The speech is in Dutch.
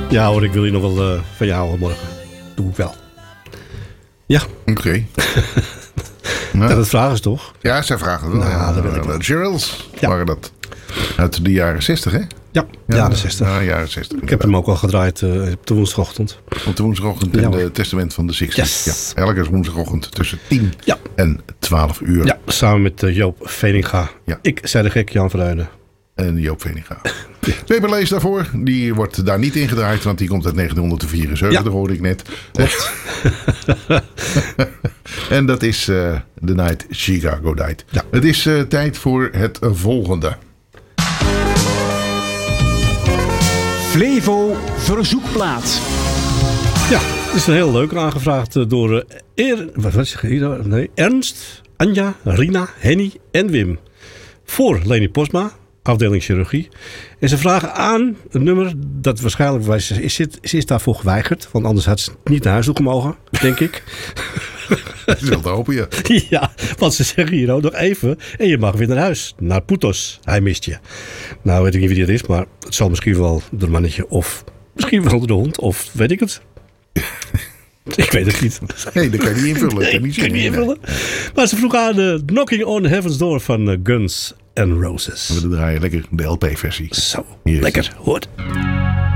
Ja hoor, ik wil je nog wel van jou houden morgen. Doe ik wel. Ja. Oké. Ja, dat vragen ze toch? Ja, zij vragen het wel. Nou, dat wil ik wel. Cheryls waren dat. Uit de jaren 60, hè? Ja, jaren 60. Ja, jaren 60. Ik heb hem ook al gedraaid op de woensdagochtend. Op de woensdagochtend in de Testament van de 60's. Yes. Ja, elke woensdagochtend tussen 10 en 12 uur. Ja, samen met Joop Veninga. Ja. Ik zei de gek, Jan Verheunen. En Joop Veninga. Peper Lees daarvoor. Die wordt daar niet ingedraaid, want die komt uit 1974, dat hoorde ik net. En dat is The Night Chicago Died. Ja. Het is tijd voor het volgende. Flevo Verzoekplaat. Ja, het is een heel leuk aangevraagd door Ernst, Anja, Rina, Henny en Wim. Voor Leni Posma, afdeling chirurgie. En ze vragen aan een nummer dat waarschijnlijk ze is daarvoor geweigerd. Want anders had ze niet naar huis toe mogen, denk ik. Dat is wel te hopen, ja. Ja, want ze zeggen hier ook nog even. En je mag weer naar huis. Naar Putos. Hij mist je. Nou weet ik niet wie dit is. Maar het zal misschien wel door mannetje. Of misschien wel door de hond. Of weet ik het. Ik weet het niet. Nee, dat kan je niet invullen. Nee, kan je niet invullen. Maar ze vroeg aan Knocking on Heaven's Door van Guns N' Roses. We draaien lekker de LP-versie. Zo, hier lekker. Hoort.